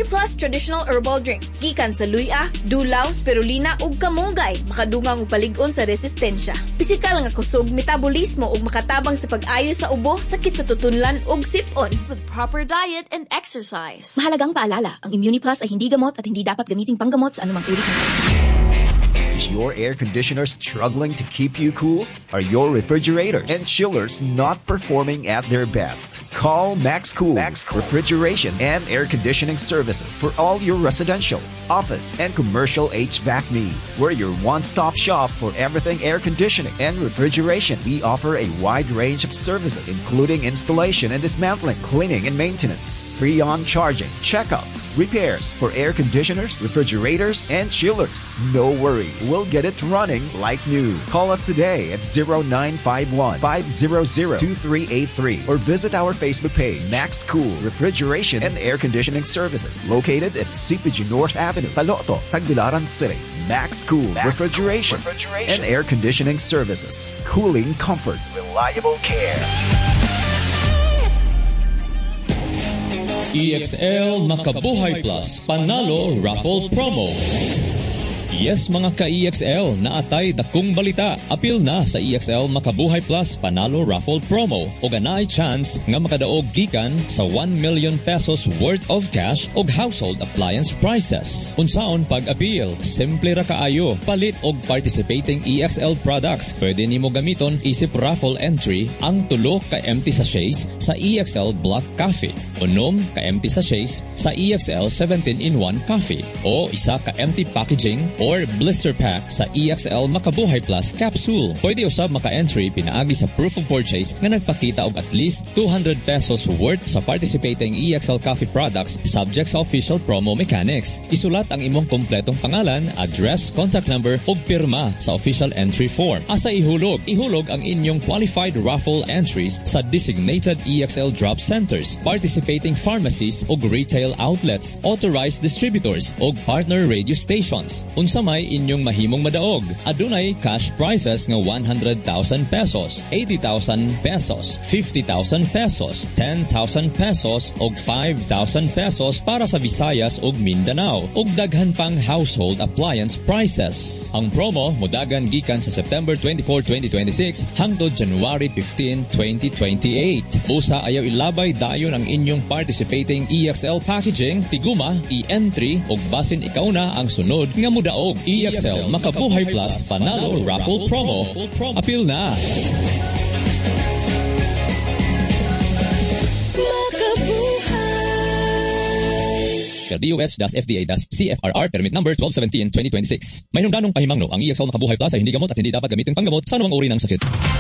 Immune Plus Traditional Herbal Drink. Gikan sa luya, dulaw, spirulina ug kamunggay. Makadungang upalig-on sa resistensya. Pisikal nga kusog, metabolismo ug makatabang sa pag-ayo sa ubo, sakit sa tutunlan ug sipon. With proper diet and exercise. Mahalagang paalala, ang Immune Plus ay hindi gamot at hindi dapat gamiting panggamot sa anumang uri ng sakit. Is your air conditioner struggling to keep you cool? Are your refrigerators and chillers not performing at their best? Call Max Cool Refrigeration and Air Conditioning Services for all your residential, office, and commercial HVAC needs. We're your one-stop shop for everything air conditioning and refrigeration. We offer a wide range of services, including installation and dismantling, cleaning and maintenance, free on charging, checkups, repairs for air conditioners, refrigerators, and chillers. No worries. We'll get it running like new. Call us today at 0951-500-2383 or visit our Facebook page, Max Cool Refrigeration and Air Conditioning Services, located at CPG North Avenue, Taloto, Tagbilaran City. Max Cool Refrigeration and Air Conditioning Services. Cooling comfort. Reliable care. EXL Makabuhay Plus Panalo Raffle Promo. Yes mga ka-EXL, naatay dakong balita. Apil na sa EXL Makabuhay Plus Panalo Raffle Promo. O ganay chance nga makadaog gikan sa 1 million pesos worth of cash o household appliance prices. Unsaon pag-appeal? Simple ra kaayo. Palit og participating EXL products. Pwede nimo gamiton isip raffle entry ang tulo ka empty sachets sa EXL Black Coffee. Unom ka empty sachets sa EXL 17-in-1 Coffee. O isa ka empty packaging or blister pack sa EXL Makabuhay Plus capsule. Pwede usab maka-entry pinaagi sa proof of purchase nga nagpakita og at least 200 pesos worth sa participating EXL coffee products subject sa official promo mechanics. Isulat ang imong kompletong pangalan, address, contact number ug pirma sa official entry form. Asa ihulog? Ihulog ang inyong qualified raffle entries sa designated EXL drop centers, participating pharmacies ug retail outlets, authorized distributors ug partner radio stations. Unsa may inyong mahimong madaog? Adunay cash prizes nga 100,000 pesos, 80,000 pesos, 50,000 pesos, 10,000 pesos ug 5,000 pesos para sa Visayas ug Mindanao ug daghan pang household appliance prices. Ang promo modagan gikan sa September 24, 2026 hangtod January 15, 2028. Busa ayaw ilabay dayon ang inyong participating EXL packaging, tiguma, i-entry ug basin ikaw na ang sunod nga mudaog. EXL Makabuhay Plus Panalo Raffle Promo. Apil na! DOS-FDA-CFRR Permit Number 1217-2026. May nundanong pahimangno ang EXL Makabuhay Plus ay hindi gamot at hindi dapat gamitin panggamot sa anumang uri ng sakit.